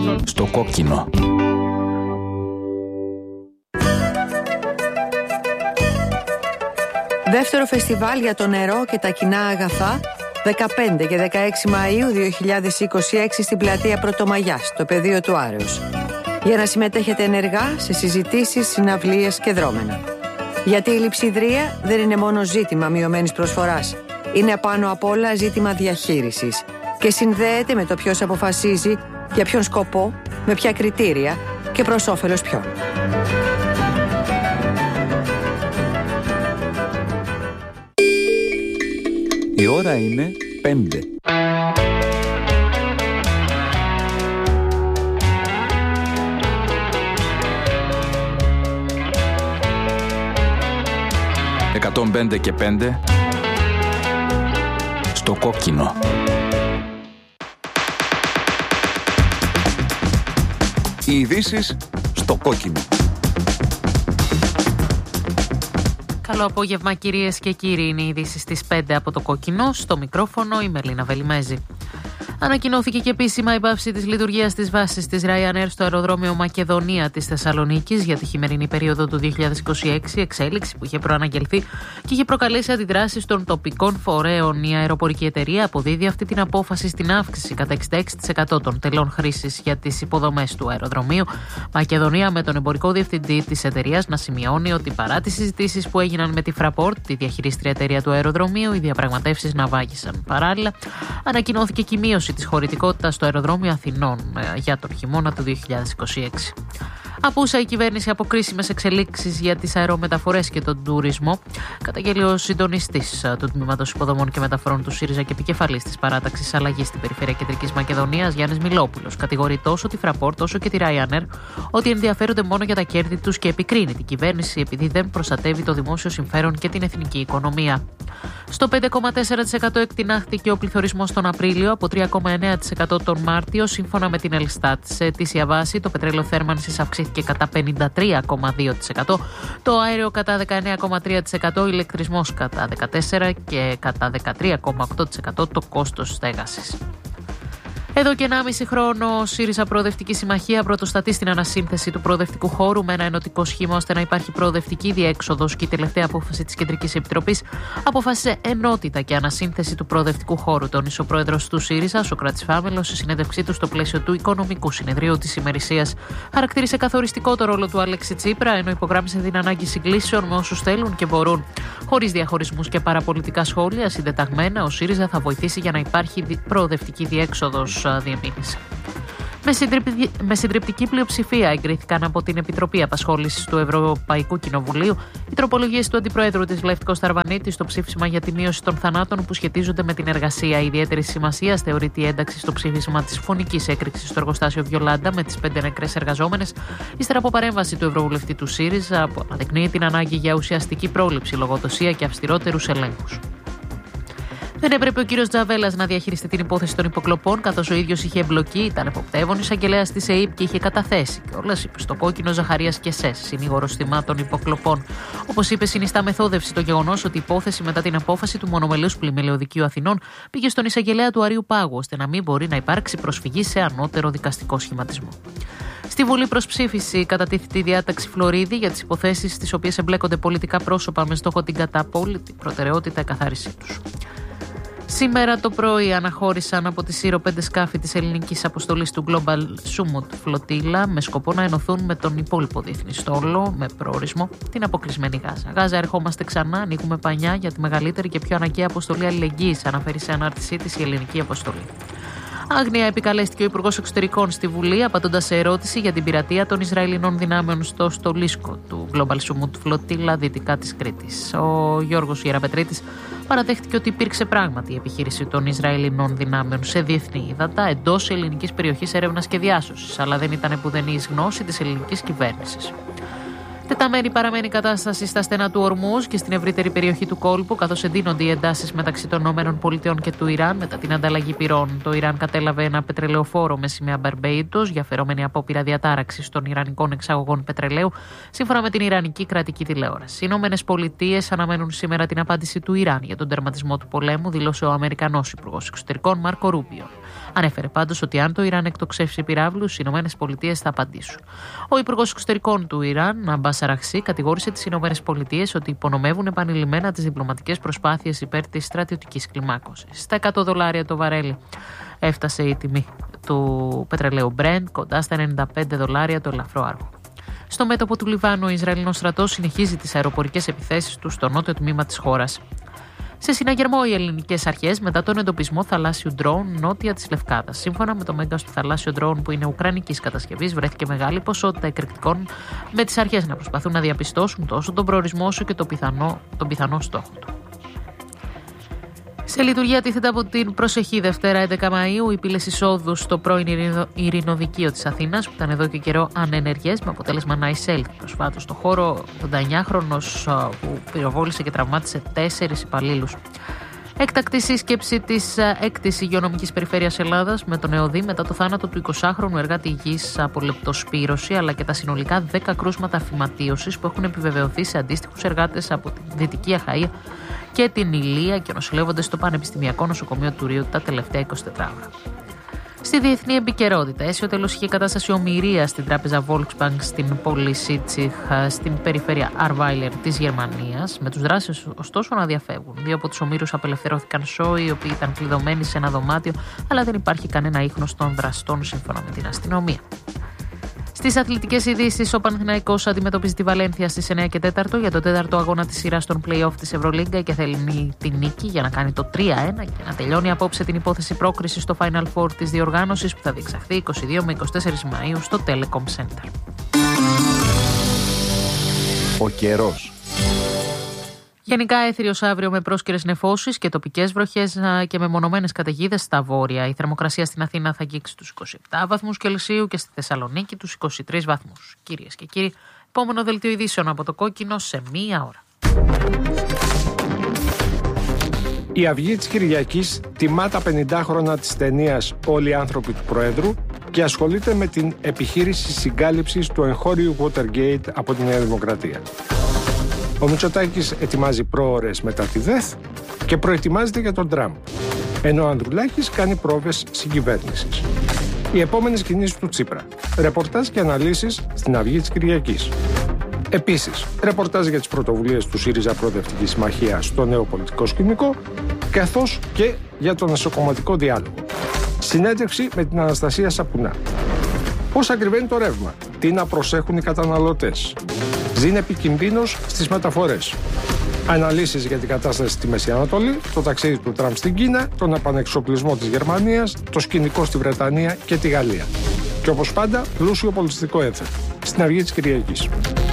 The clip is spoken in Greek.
Στο κόκκινο. Δεύτερο φεστιβάλ για το νερό και τα κοινά αγαθά, 15 και 16 Μαΐου 2026 στην πλατεία Πρωτομαγιάς, στο πεδίο του Άρεως. Για να συμμετέχετε ενεργά σε συζητήσεις, συναυλίες και δρόμενα. Γιατί η λειψιδρία δεν είναι μόνο ζήτημα μειωμένης προσφοράς. Είναι πάνω απ' όλα ζήτημα διαχείρισης και συνδέεται με το ποιος αποφασίζει, για ποιον σκοπό, με ποια κριτήρια και προς όφελος ποιον. Η ώρα είναι 5. «105 και 5» στο κόκκινο. Οι ειδήσεις στο κόκκινο. Καλό απόγευμα κυρίες και κύριοι, είναι οι ειδήσεις στις 5 από το κόκκινο. Στο μικρόφωνο η Μελίνα Βελιμέζη. Ανακοινώθηκε και επίσημα η πάυση της λειτουργίας της βάσης της Ryanair στο αεροδρόμιο Μακεδονία της Θεσσαλονίκης για τη χειμερινή περίοδο του 2026, εξέλιξη που είχε προαναγγελθεί και είχε προκαλέσει αντιδράσεις των τοπικών φορέων. Η αεροπορική εταιρεία αποδίδει αυτή την απόφαση στην αύξηση κατά 66% των τελών χρήσης για τις υποδομές του αεροδρομίου Μακεδονία, με τον εμπορικό διευθυντή της εταιρείας να σημειώνει ότι παρά τις συζητήσεις που έγιναν με τη Fraport, τη διαχειρίστρια εταιρεία του αεροδρομίου, οι διαπραγματεύσεις να βάγισαν. Παράλληλα, ανακοινώθηκε και η μείωση της χωρητικότητας στο αεροδρόμιο Αθηνών για τον χειμώνα του 2026. Απούσα η κυβέρνηση από κρίσιμες εξελίξεις για τις αερομεταφορές και τον τουρισμό, καταγγέλει ο συντονιστής του Τμήματος Υποδομών και Μεταφορών του ΣΥΡΙΖΑ και επικεφαλής της παράταξης αλλαγής στην περιφέρεια Κεντρικής Μακεδονίας, Γιάννης Μιλόπουλος. Κατηγορεί τόσο τη Fraport όσο και τη Ryanair ότι ενδιαφέρονται μόνο για τα κέρδη τους και επικρίνει την κυβέρνηση επειδή δεν προστατεύει το δημόσιο συμφέρον και την εθνική οικονομία. Στο 5,4% εκτινάχθηκε ο πληθωρισμός τον Απρίλιο από 3,9% τον Μάρτιο, σύμφωνα με την Ελστάτ. Σε αιτήσια βάση, το πετρέλαιο θέρμανσης αυξήθηκε κατά 53,2%, το αέριο κατά 19,3%, ο ηλεκτρισμός κατά 14% και κατά 13,8% το κόστος στέγασης. Εδώ και 1,5 χρόνο, ο ΣΥΡΙΖΑ Προοδευτική Συμμαχία πρωτοστατεί στην ανασύνθεση του προοδευτικού χώρου με ένα ενωτικό σχήμα ώστε να υπάρχει προοδευτική διέξοδος, και η τελευταία απόφαση της Κεντρικής Επιτροπής αποφάσισε ενότητα και ανασύνθεση του προοδευτικού χώρου. Τόνισε ο πρόεδρος του ΣΥΡΙΖΑ, Σωκράτης Φάμελος, σε συνέντευξή του στο πλαίσιο του Οικονομικού Συνεδρίου της ημερησίας. Χαρακτήρισε καθοριστικό το ρόλο του Αλέξη Τσίπρα, ενώ υπογράμμισε την ανάγκη συγκλήσεων με όσους θέλουν και μπορούν. Χωρίς διαχωρισμούς και παραπολιτικά σχόλια, συντεταγμένα, ο ΣΥΡΙΖΑ θα βοηθήσει για να υπάρχει προοδευτική διέξοδος, διεμήνυσε. Με συντριπτική πλειοψηφία εγκρίθηκαν από την Επιτροπή Απασχόλησης του Ευρωπαϊκού Κοινοβουλίου οι τροπολογίες του Αντιπροέδρου της Λεύκος Σταρβανίτη στο ψήφισμα για τη μείωση των θανάτων που σχετίζονται με την εργασία. Ιδιαίτερη σημασία θεωρείται η ένταξη στο ψήφισμα της φωνικής έκρηξης στο εργοστάσιο Βιολάντα με τις 5 νεκρές εργαζόμενες, ύστερα από παρέμβαση του Ευρωβουλευτή του ΣΥΡΙΖΑ, που αναδεικνύει την ανάγκη για ουσιαστική πρόληψη, λογοδοσία και αυστηρότερους ελέγχους. Δεν έπρεπε ο κύριος Τζαβέλας να διαχειριστεί την υπόθεση των υποκλοπών, καθώς ο ίδιος είχε εμπλοκεί, ήταν εποπτεύων εισαγγελέας της ΕΕΠ και είχε καταθέσει. Και όλας, είπε στο κόκκινο, Ζαχαρίας Κεσές, συνήγορος θυμάτων υποκλοπών. Όπως είπε, συνιστά μεθόδευση το γεγονός ότι η υπόθεση μετά την απόφαση του μονομελούς πλημμυλαιοδικείου Αθηνών πήγε στον εισαγγελέα του Αρείου Πάγου, ώστε να μην μπορεί να υπάρξει προσφυγή σε ανώτερο δικαστικό σχηματισμό. Στη Βουλή προς ψήφιση κατατίθεται η διάταξη Φλωρίδη για τις υποθέσεις στις οποίες εμπλέκονται πολιτικά πρόσωπα με στόχο την καταπόλητη προτεραιότητα εκαθάρισή τους. Σήμερα το πρωί αναχώρησαν από τη Σύρο 5 σκάφη της ελληνικής αποστολής του Global Sumut Flotilla με σκοπό να ενωθούν με τον υπόλοιπο διεθνή στόλο με προορισμό την αποκλεισμένη Γάζα. Γάζα, ερχόμαστε ξανά, ανοίγουμε πανιά για τη μεγαλύτερη και πιο αναγκαία αποστολή αλληλεγγύης, αναφέρει σε ανάρτησή της η ελληνική αποστολή. Άγνοια επικαλέστηκε ο Υπουργός Εξωτερικών στη Βουλή, απαντώντας σε ερώτηση για την πειρατεία των Ισραηλινών δυνάμεων στο στολίσκο του Global Sumut Flotilla δυτικά της Κρήτης. Ο Γιώργος Ιεραπετρίτης παραδέχτηκε ότι υπήρξε πράγματι η επιχείρηση των Ισραηλινών δυνάμεων σε διεθνή ύδατα εντός ελληνικής περιοχής έρευνας και διάσωσης, αλλά δεν ήταν επουδενή εις γνώση της ελληνικής κυβέρνησης. Τεταμένη παραμένει η κατάσταση στα στενά του Ορμούζ και στην ευρύτερη περιοχή του κόλπου, καθώς εντείνονται οι εντάσεις μεταξύ των ΗΠΑ και του Ιράν μετά την ανταλλαγή πυρών. Το Ιράν κατέλαβε ένα πετρελαιοφόρο με σημαία Μπαρμπέιντος για φερόμενη απόπειρα διατάραξης των ιρανικών εξαγωγών πετρελαίου, σύμφωνα με την Ιρανική κρατική τηλεόραση. Οι ΗΠΑ αναμένουν σήμερα την απάντηση του Ιράν για τον τερματισμό του πολέμου, δήλωσε ο Αμερικανός Υπουργός Εξωτερικών Μάρκο Ρούμπιο. Ανέφερε πάντως ότι αν το Ιράν εκτοξεύσει πυράβλους, οι ΗΠΑ θα απαντήσουν. Ο Υπουργός Εξωτερικών του Ιράν, Αμπάς Αραχσί, κατηγόρησε τις ΗΠΑ ότι υπονομεύουν επανειλημμένα τις διπλωματικές προσπάθειες υπέρ της στρατιωτικής κλιμάκωσης. Στα $100 το βαρέλι έφτασε η τιμή του πετρελαίου Brent, κοντά στα $95 το ελαφρό άργο. Στο μέτωπο του Λιβάνου, ο Ισραηλινός στρατός συνεχίζει τις αεροπορικές επιθέσεις του στο νότιο τμήμα της χώρας. Σε συναγερμό οι ελληνικές αρχές μετά τον εντοπισμό θαλάσσιου ντρόουν νότια της Λευκάδας. Σύμφωνα με το μέγας του θαλάσσιου ντρόουν, που είναι ουκρανικής κατασκευής, βρέθηκε μεγάλη ποσότητα εκρηκτικών, με τις αρχές να προσπαθούν να διαπιστώσουν τόσο τον προορισμό όσο και τον πιθανό στόχο του. Σε λειτουργία τίθεται από την προσεχή Δευτέρα 11 Μαΐου οι πύλες εισόδου στο πρώην ειρηνοδικείο της Αθήνας, που ήταν εδώ και καιρό ανενεργές, με αποτέλεσμα να εισέλθει προσφάτως στο χώρο 89χρονος που πυροβόλησε και τραυμάτισε 4 υπαλλήλους. Έκτακτη σύσκεψη της 6ης Υγειονομικής Περιφέρειας Ελλάδας με τον ΕΟΔΗ μετά το θάνατο του 20χρονου εργάτη υγιής από λεπτοσπύρωση, αλλά και τα συνολικά 10 κρούσματα φυματίωσης που έχουν επιβεβαιωθεί σε αντίστοιχους εργάτες από τη Δυτική Αχαΐα και την Ηλία και νοσηλεύονται στο Πανεπιστημιακό Νοσοκομείο του Ρίου τα τελευταία 24 ώρα. Στη διεθνή επικαιρότητα, αίσιο τέλος είχε κατάσταση ομηρία στην τράπεζα Volksbank στην πόλη Σίτσιχ, στην περιφέρεια Αρβάιλερ της Γερμανίας, με τους δράστες ωστόσο να διαφεύγουν. 2 από τους ομήρους απελευθερώθηκαν σόοι, οι οποίοι ήταν κλειδωμένοι σε ένα δωμάτιο, αλλά δεν υπάρχει κανένα ίχνος των δραστών, σύμφωνα με την αστυνομία. Στις αθλητικές ειδήσεις, ο Παναθηναϊκός αντιμετωπίζει τη Βαλένθια στις 9 και 4 για το 4ο αγώνα της σειράς των play-off της Ευρωλίγκα και θέλει την νίκη για να κάνει το 3-1 και να τελειώνει απόψε την υπόθεση πρόκρισης στο Final Four της διοργάνωσης που θα διεξαχθεί 22 με 24 Μαΐου στο Telecom Center. Ο καιρός. Γενικά έθριος αύριο με πρόσκαιρες νεφώσεις και τοπικές βροχές και μεμονωμένες καταιγίδες στα βόρεια. Η θερμοκρασία στην Αθήνα θα αγγίξει τους 27 βαθμούς Κελσίου και στη Θεσσαλονίκη τους 23 βαθμούς. Κυρίες και κύριοι, επόμενο δελτίο ειδήσεων από το Κόκκινο σε 1 ώρα. Η Αυγή της Κυριακής τιμά τα 50 χρόνια της ταινίας «Όλοι οι άνθρωποι του Προέδρου» και ασχολείται με την επιχείρηση συγκάλυψης του εγχώριου Watergate από τη Νέα Δημοκρατία. Ο Μητσοτάκης ετοιμάζει πρόωρες μετά τη ΔΕΘ και προετοιμάζεται για τον Τραμπ, ενώ ο Ανδρουλάκης κάνει πρόβες συγκυβέρνησης. Οι επόμενες κινήσεις του Τσίπρα. Ρεπορτάζ και αναλύσεις στην Αυγή της Κυριακής. Επίσης, ρεπορτάζ για τις πρωτοβουλίες του ΣΥΡΙΖΑ Προοδευτική Συμμαχία στο νέο πολιτικό σκηνικό, καθώς και για τον εσωκομματικό διάλογο. Συνέντευξη με την Αναστασία Σαπουνά. Πώς ακριβένει το ρεύμα, τι να προσέχουν οι καταναλωτές. Ζήν επικινδύνος στις μεταφορές. Αναλύσεις για την κατάσταση στη Μέση Ανατολή, το ταξίδι του Τραμπ στην Κίνα, τον επανεξοπλισμό της Γερμανίας, το σκηνικό στη Βρετανία και τη Γαλλία. Και όπως πάντα, πλούσιο πολιτιστικό ένθετο. Στην Αυγή της Κυριακής.